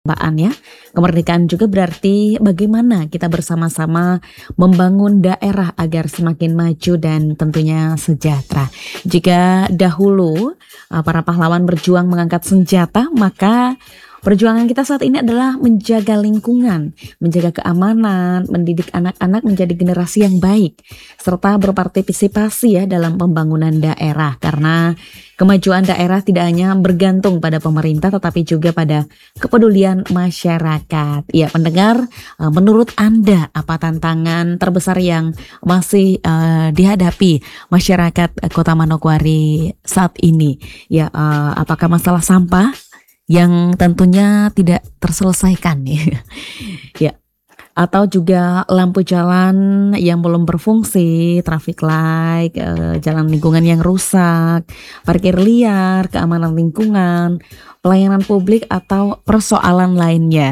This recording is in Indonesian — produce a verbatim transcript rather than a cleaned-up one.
Mbaan ya. Kemerdekaan juga berarti bagaimana kita bersama-sama membangun daerah agar semakin maju dan tentunya sejahtera. Jika dahulu uh, para pahlawan berjuang mengangkat senjata, maka perjuangan kita saat ini adalah menjaga lingkungan, menjaga keamanan, mendidik anak-anak menjadi generasi yang baik, serta berpartisipasi ya dalam pembangunan daerah. Karena kemajuan daerah tidak hanya bergantung pada pemerintah tetapi juga pada kepedulian masyarakat. Ya pendengar, uh, menurut Anda apa tantangan terbesar yang masih uh, dihadapi masyarakat uh, Kota Manokwari saat ini? Ya uh, apakah masalah sampah yang tentunya tidak terselesaikan nih ya, atau juga lampu jalan yang belum berfungsi, traffic light, eh, jalan lingkungan yang rusak, parkir liar, keamanan lingkungan, pelayanan publik atau persoalan lainnya.